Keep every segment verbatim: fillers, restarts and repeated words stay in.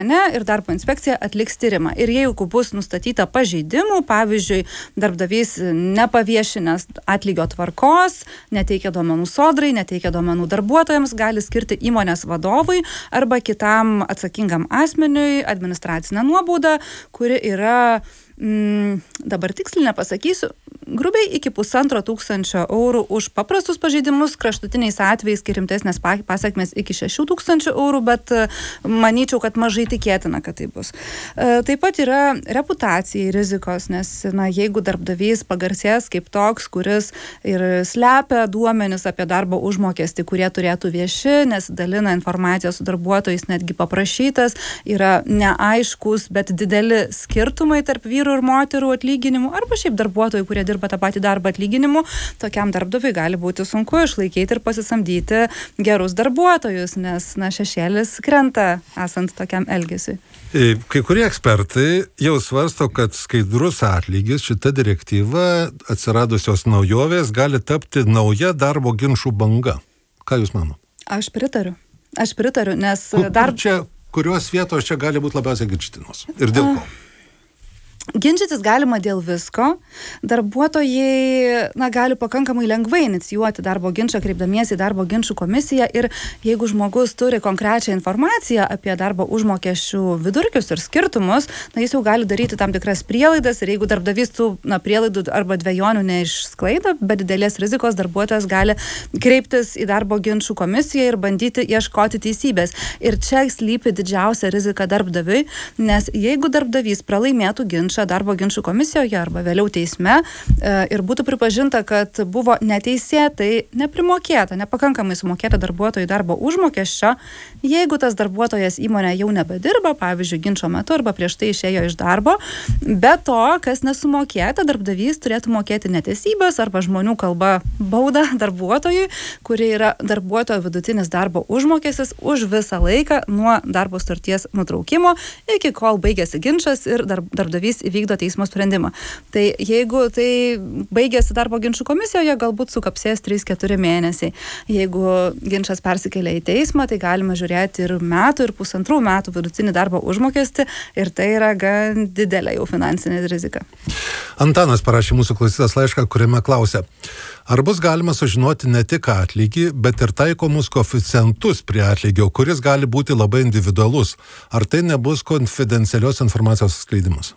ir darbo inspekcija atliks tyrimą. Ir jeigu bus nustatyta pažeidimų, pavyzdžiui, darbdavys nepaviešinęs atlygio tvarkos, neteikia duomenų sodrai, neteikia duomenų darbuotojams, gali skirti įmonės vadovui arba kitam atsakingam asmeniui administracinę nuobaudą, kuri yra, mm, dabar tiksliai nepasakysiu, grubiai iki pusantro tūkstančio eurų už paprastus pažeidimus, kraštutiniais atvejais, kai rimtesnės pasiekmės iki šešių tūkstančių eurų, bet manyčiau, kad mažai tikėtina, kad tai bus. Taip pat yra reputacijai rizikos, nes na, jeigu darbdavys pagarsės kaip toks, kuris ir slepia duomenis apie darbo užmokestį, kurie turėtų vieši, nes dalina informaciją su darbuotojais, netgi paprašytas, yra neaiškus, bet dideli skirtumai tarp vyrų ir moterų atlyginimų, arba šiaip darbuotojų, kurie dirba tą patį darbą atlyginimu, tokiam darbdaviui gali būti sunku išlaikyti ir pasisamdyti gerus darbuotojus, nes na, šešėlis krenta esant tokiam elgesiui. Kai kurie ekspertai jau svarsto, kad skaidrus atlygis, šita direktyva, atsiradusios naujovės, gali tapti nauja darbo ginčų banga. Ką Jūs mano? Aš pritariu. Aš pritariu, nes Kur, dar... kur čia, kurios vietos čia gali būti labiausiai ginčytinos? Ir dėl ko? Ginčytis galima dėl visko. Darbuotojai na, gali pakankamai lengvai inicijuoti darbo ginčą, kreipdamiesi į darbo ginčų komisiją ir jeigu žmogus turi konkrečią informaciją apie darbo užmokesčių vidurkius ir skirtumus, na, jis jau gali daryti tam tikras prielaidas ir jeigu darbdavys tų na, prielaidų arba dvejonių neišsklaido, be didelės rizikos darbuotojas gali kreiptis į darbo ginčų komisiją ir bandyti ieškoti teisybės. Ir čia slypi didžiausia rizika darbdaviui, nes jeigu darbdavys pralaimėtų ginčą darbo ginčų komisijoje arba vėliau teisme ir būtų pripažinta, kad buvo neteisėtai neprimokėta, nepakankamai sumokėta darbuotojų darbo užmokesčio, jeigu tas darbuotojas įmonė jau nebedirba, pavyzdžiui, ginčo metu arba prieš tai išėjo iš darbo, be to, kas nesumokėta, darbdavys turėtų mokėti neteisybės arba žmonių kalba baudą darbuotojui, kuri yra darbuotojo vidutinis darbo užmokestis už visą laiką nuo darbo sutarties nutraukimo iki kol baigėsi ginčas ir darb, darbdavys įvykdo teismo sprendimą. Tai jeigu tai baigėsi darbo ginčų komisijoje, galbūt sukapsės trys keturi mėnesiai. Jeigu ginčas persikelia į teismą, tai galima žiūrėti ir metų, ir pusantrų metų vidutinį darbo užmokestį ir tai yra gan didelė jau finansinė rizika. Antanas parašė mūsų klausytas laišką, kuriame klausia, ar bus galima sužinoti ne tik atlygį, bet ir taikomus koeficientus prie atlygio, kuris gali būti labai individualus. Ar tai nebus konfidencialios informacijos skleidimas?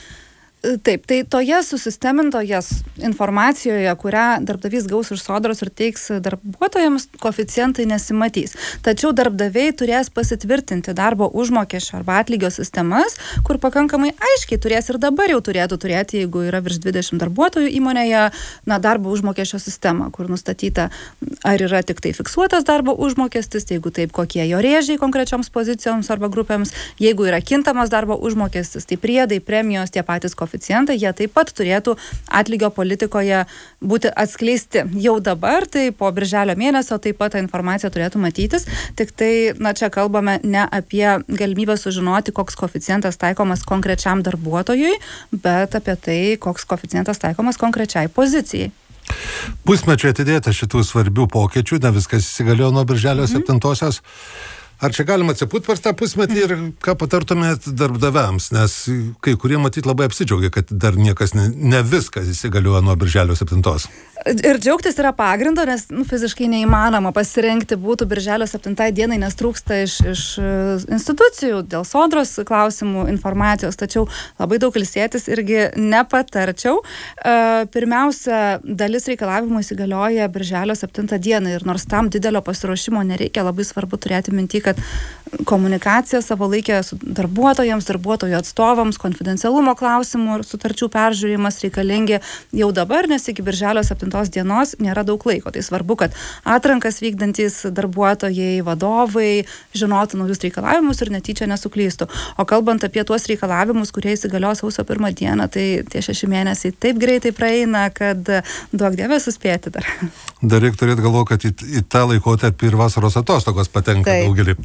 Taip, tai toje susistemintoje informacijoje, kurią darbdavys gaus iš sodros ir teiks darbuotojams, koeficientai nesimatys. Tačiau darbdaviai turės pasitvirtinti darbo užmokesčio arba atlygio sistemas, kur pakankamai aiškiai turės ir dabar jau turėtų turėti, jeigu yra virš dvidešimt darbuotojų įmonėje, na, darbo užmokesčio sistemą, kur nustatyta, ar yra tik tai fiksuotas darbo užmokestis, jeigu taip, kokie jo rėžiai konkrečioms pozicijoms arba grupėms, jeigu yra kintamas darbo užmokestis, tai priedai, premijos, tie patys koeficientai, jie taip pat turėtų atlygio politikoje būti atskleisti jau dabar, tai po birželio mėnesio taip pat ta informacija turėtų matytis, tik tai, na, čia kalbame ne apie galimybę sužinoti, koks koeficientas taikomas konkrečiam darbuotojui, bet apie tai, koks koeficientas taikomas konkrečiai pozicijai. Pusmečiui atidėta šitų svarbių pokyčių, ne viskas įsigaliojo nuo birželio septintosios. Ar čia galima atsipūt per tą pusmetį ir ką patartumėt darbdaviams, nes kai kurie matyt labai apsidžiaugia, kad dar niekas ne, ne viskas įsigaliojo nuo birželio septintos. Ir džiaugtis yra pagrindo, nes nu, fiziškai neįmanoma pasirinkti būtų birželio septintai dienai, nes trūksta iš, iš institucijų dėl sodros klausimų informacijos, tačiau labai daug ilsėtis irgi nepatarčiau. Pirmiausia, dalis reikalavimų įsigalioja birželio septintą dieną ir nors tam didelio pasiruošimo nereikia, labai svarbu turėti minty, kad komunikacija savalaikė su darbuotojams, darbuotojų atstovams, konfidencialumo klausimų ir sutarčių peržiūrimas reikalingi jau dabar, nes iki birželio septintos dienos nėra daug laiko. Tai svarbu, kad atrankas vykdantys darbuotojai, vadovai žinotų naujus reikalavimus ir netyčia nesuklystų. O kalbant apie tuos reikalavimus, kurie įsigalios sausio pirmą dieną, tai tie šeši mėnesiai taip greitai praeina, kad duok dieve suspėti dar. Dar reikia turėti galvo, kad į, į tą laikotarpį ir vasaros atostogos patenka taip, daugelį.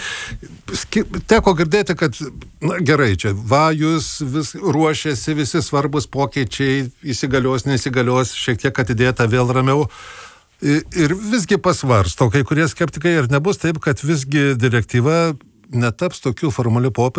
Taip. Teko girdėti, kad na, gerai, čia va, jūs vis ruošiasi, visi svarbus pokyčiai įsigalios, neįsigalios, šiek tiek atidėta, vėl ramiau. Ir visgi pasvarsto, kai kurie skeptikai, ir nebus taip, kad visgi direktyva netaps tokiu formaliu popieriu